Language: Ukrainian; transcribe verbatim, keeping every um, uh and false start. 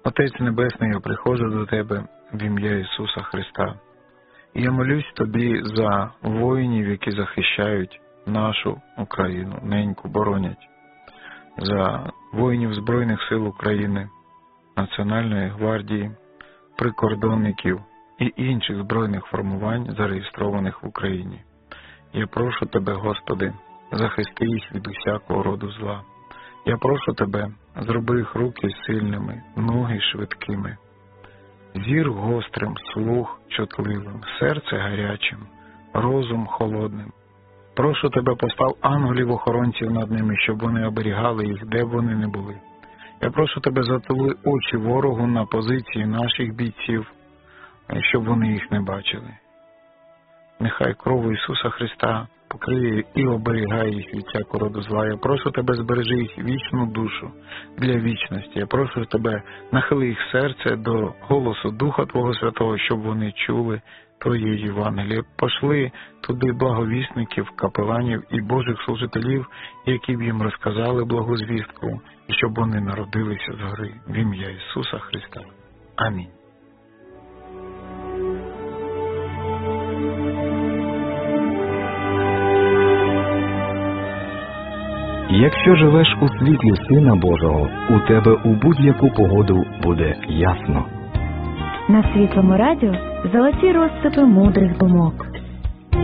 Отець Небесний, я приходжу до Тебе в ім'я Ісуса Христа. І я молюсь Тобі за воїнів, які захищають нашу Україну, неньку боронять, за воїнів Збройних сил України, Національної гвардії, прикордонників і інших збройних формувань, зареєстрованих в Україні. Я прошу Тебе, Господи, захисти їх від усякого роду зла. Я прошу Тебе, зроби їх руки сильними, ноги швидкими, зір гострим, слух чутливим, серце гарячим, розум холодним. Прошу Тебе, постав ангелів-охоронців над ними, щоб вони оберігали їх, де б вони не були. Я прошу Тебе, затули очі ворогу на позиції наших бійців, щоб вони їх не бачили. Нехай кров Ісуса Христа покриє і оберігає їх від всякого роду зла. Я прошу Тебе, збережи їх вічну душу для вічності. Я прошу Тебе, нахили їх серце до голосу Духа Твого Святого, щоб вони чули Твоє Євангеліє. Пошли туди благовісників, капеланів і Божих служителів, які б їм розказали благу звістку, і щоб вони народилися згори в ім'я Ісуса Христа. Амінь. Якщо живеш у світлі Сина Божого, у тебе у будь-яку погоду буде ясно. На Світлому радіо золоті розсипи мудрих думок.